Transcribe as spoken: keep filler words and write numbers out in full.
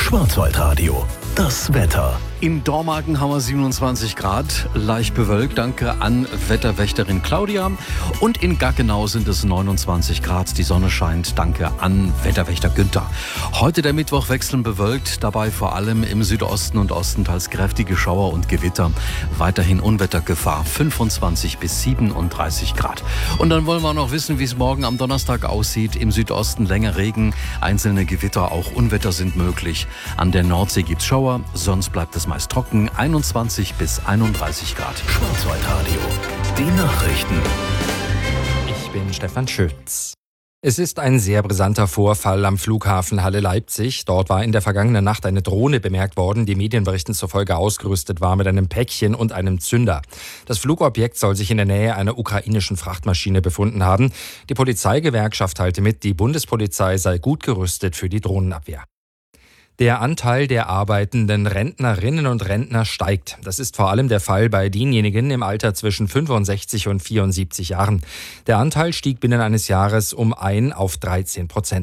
Schwarzwaldradio, das Wetter. In Dormagen haben wir siebenundzwanzig Grad, leicht bewölkt, danke an Wetterwächterin Claudia. Und in Gaggenau sind es neunundzwanzig Grad, die Sonne scheint, danke an Wetterwächter Günther. Heute der Mittwoch wechselnd bewölkt, dabei vor allem im Südosten und Osten teils kräftige Schauer und Gewitter. Weiterhin Unwettergefahr, fünfundzwanzig bis siebenunddreißig Grad. Und dann wollen wir noch wissen, wie es morgen am Donnerstag aussieht. Im Südosten länger Regen, einzelne Gewitter, auch Unwetter sind möglich. An der Nordsee gibt's Schauer, sonst bleibt es meist trocken, einundzwanzig bis einunddreißig Grad. Schwarzwaldradio, die Nachrichten. Ich bin Stefan Schütz. Es ist ein sehr brisanter Vorfall am Flughafen Halle-Leipzig. Dort war in der vergangenen Nacht eine Drohne bemerkt worden, die Medienberichten zufolge ausgerüstet war mit einem Päckchen und einem Zünder. Das Flugobjekt soll sich in der Nähe einer ukrainischen Frachtmaschine befunden haben. Die Polizeigewerkschaft teilte mit, die Bundespolizei sei gut gerüstet für die Drohnenabwehr. Der Anteil der arbeitenden Rentnerinnen und Rentner steigt. Das ist vor allem der Fall bei denjenigen im Alter zwischen fünfundsechzig und vierundsiebzig Jahren. Der Anteil stieg binnen eines Jahres um ein auf dreizehn Prozent.